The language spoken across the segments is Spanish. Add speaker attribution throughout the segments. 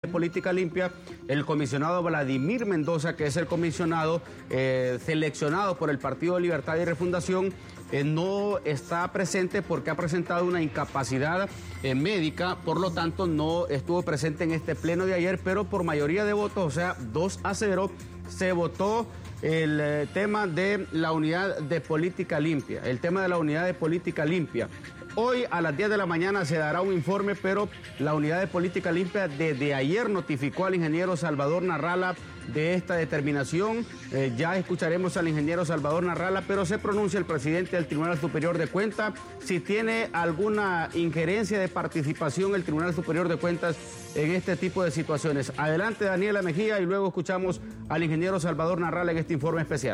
Speaker 1: Política Limpia, el comisionado Vladimir Mendoza, que es el comisionado seleccionado por el Partido de Libertad y Refundación, no está presente porque ha presentado una incapacidad médica, por lo tanto no estuvo presente en este pleno de ayer, pero por mayoría de votos, o sea, 2-0, se votó el tema de la unidad de política limpia, Hoy a las 10 de la mañana se dará un informe, pero la unidad de política limpia desde ayer notificó al ingeniero Salvador Narrala de esta determinación. Ya escucharemos al ingeniero Salvador Narrala, pero se pronuncia el presidente del Tribunal Superior de Cuentas si tiene alguna injerencia de participación el Tribunal Superior de Cuentas en este tipo de situaciones. Adelante, Daniela Mejía, y luego escuchamos al ingeniero Salvador Narrala en este informe especial.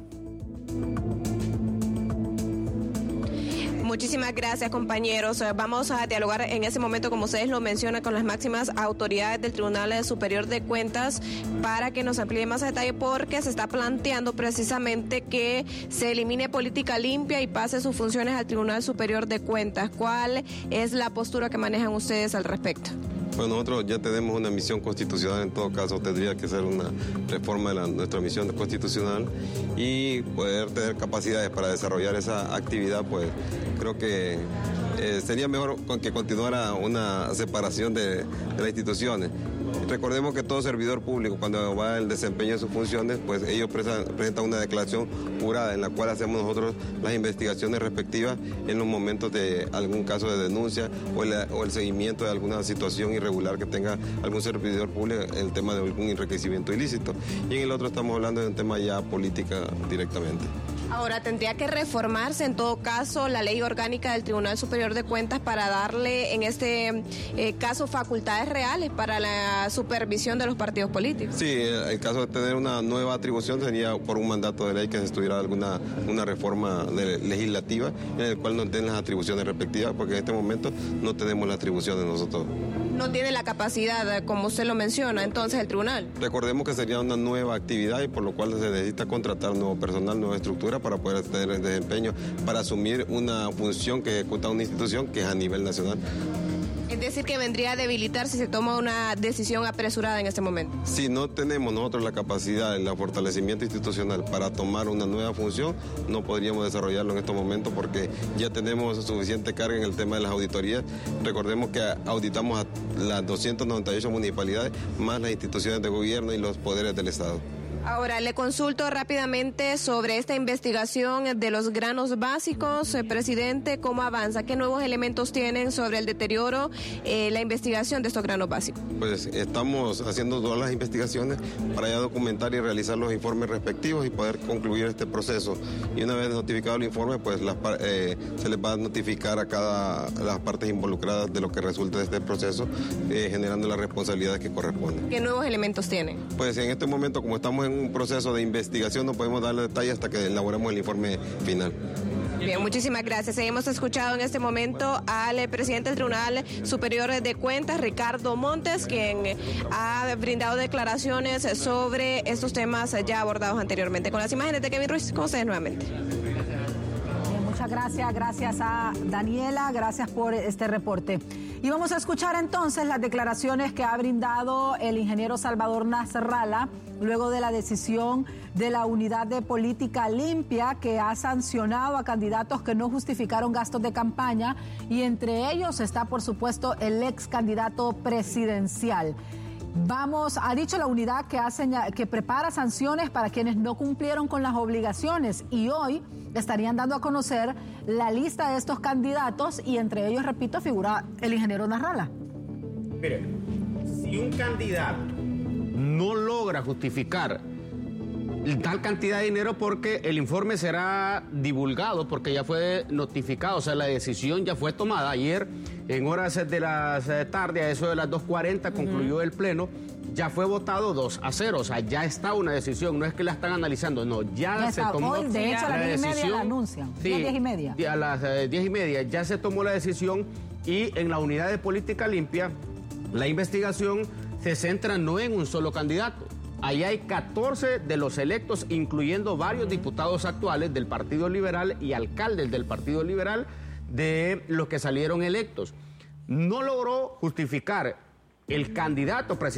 Speaker 2: Muchísimas gracias, compañeros. Vamos a dialogar en ese momento, como ustedes lo mencionan, con las máximas autoridades del Tribunal Superior de Cuentas para que nos amplíe más detalle, porque se está planteando precisamente que se elimine política limpia y pase sus funciones al Tribunal Superior de Cuentas. ¿Cuál es la postura que manejan ustedes al respecto?
Speaker 3: Bueno, nosotros ya tenemos una misión constitucional, en todo caso tendría que ser una reforma de nuestra misión constitucional y poder tener capacidades para desarrollar esa actividad, pues creo que sería mejor que continuara una separación de las instituciones. Recordemos que todo servidor público, cuando va el desempeño de sus funciones, pues ellos presentan una declaración jurada en la cual hacemos nosotros las investigaciones respectivas en los momentos de algún caso de denuncia o el seguimiento de alguna situación irregular que tenga algún servidor público, el tema de algún enriquecimiento ilícito. Y en el otro estamos hablando de un tema ya política directamente.
Speaker 2: Ahora, ¿tendría que reformarse en todo caso la ley orgánica del Tribunal Superior de Cuentas para darle en este caso facultades reales para la supervisión de los partidos políticos?
Speaker 3: Sí, el caso de tener una nueva atribución sería por un mandato de ley que se estuviera una reforma legislativa en el cual nos den las atribuciones respectivas, porque en este momento no tenemos las atribuciones nosotros.
Speaker 2: No tiene la capacidad, como usted lo menciona, entonces el tribunal.
Speaker 3: Recordemos que sería una nueva actividad y por lo cual se necesita contratar nuevo personal, nueva estructura para poder tener el desempeño, para asumir una función que ejecuta una institución que es a nivel nacional.
Speaker 2: Es decir, que vendría a debilitar si se toma una decisión apresurada en este momento.
Speaker 3: Si no tenemos nosotros la capacidad, el fortalecimiento institucional para tomar una nueva función, no podríamos desarrollarlo en estos momentos porque ya tenemos suficiente carga en el tema de las auditorías. Recordemos que auditamos a las 298 municipalidades, más las instituciones de gobierno y los poderes del Estado.
Speaker 2: Ahora, le consulto rápidamente sobre esta investigación de los granos básicos. Presidente, ¿cómo avanza? ¿Qué nuevos elementos tienen sobre el deterioro, la investigación de estos granos básicos?
Speaker 3: Pues estamos haciendo todas las investigaciones para ya documentar y realizar los informes respectivos y poder concluir este proceso. Y una vez notificado el informe, pues se les va a notificar a las partes involucradas de lo que resulte de este proceso, generando las responsabilidades que corresponden.
Speaker 2: ¿Qué nuevos elementos tienen?
Speaker 3: Pues en este momento, como estamos en un proceso de investigación, no podemos darle detalles hasta que elaboremos el informe final.
Speaker 2: Bien, muchísimas gracias. Hemos escuchado en este momento al presidente del Tribunal Superior de Cuentas, Ricardo Montes, quien ha brindado declaraciones sobre estos temas ya abordados anteriormente. Con las imágenes de Kevin Ruiz, con ustedes nuevamente.
Speaker 4: Bien, muchas gracias a Daniela, gracias por este reporte. Y vamos a escuchar entonces las declaraciones que ha brindado el ingeniero Salvador Narrala luego de la decisión de la Unidad de Política Limpia, que ha sancionado a candidatos que no justificaron gastos de campaña, y entre ellos está, por supuesto, el ex candidato presidencial. Ha dicho la unidad que prepara sanciones para quienes no cumplieron con las obligaciones, y hoy estarían dando a conocer la lista de estos candidatos, y entre ellos, repito, figura el ingeniero Narrala.
Speaker 1: Mire, si un candidato no logra justificar tal cantidad de dinero, porque el informe será divulgado, porque ya fue notificado, o sea, la decisión ya fue tomada. Ayer, en horas de la tarde, a eso de las 2:40, concluyó el pleno, ya fue votado 2-0, o sea, ya está una decisión, no es que la están analizando, no, ya se tomó
Speaker 4: hoy, de hecho, a las 10:30 la anuncian,
Speaker 1: sí,
Speaker 4: 10:30.
Speaker 1: A las 10:30 ya se tomó la decisión, y en la unidad de política limpia, la investigación se centra no en un solo candidato. Ahí hay 14 de los electos, incluyendo varios diputados actuales del Partido Liberal y alcaldes del Partido Liberal, de los que salieron electos. No logró justificar el candidato presidencial